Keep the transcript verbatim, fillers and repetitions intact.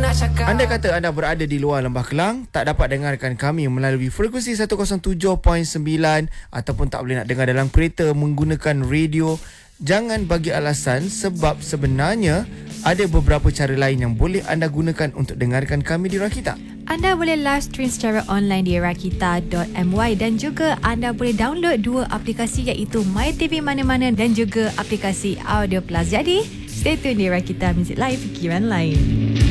Anda kata anda berada di luar Lembah Kelang, tak dapat dengarkan kami melalui frekuensi seratus tujuh perpuluhan sembilan ataupun tak boleh nak dengar dalam kereta menggunakan radio. Jangan bagi alasan, sebab sebenarnya ada beberapa cara lain yang boleh anda gunakan untuk dengarkan kami di Rakita. Anda boleh live stream secara online di rakita dot my dan juga anda boleh download dua aplikasi iaitu MyTV Mana-Mana dan juga aplikasi Audio Plus. Jadi, stay tune di Rakita Music Live, fikiran lain.